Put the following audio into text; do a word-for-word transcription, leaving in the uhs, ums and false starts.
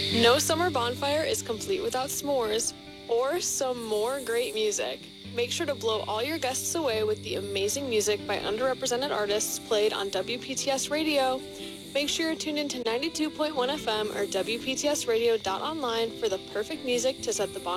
No summer bonfire is complete without s'mores or some more great music. Make sure to blow all your guests away with the amazing music by underrepresented artists played on W P T S Radio. Make sure you're tuned in to ninety-two point one F M or W P T S radio dot online for the perfect music to set the bonfire.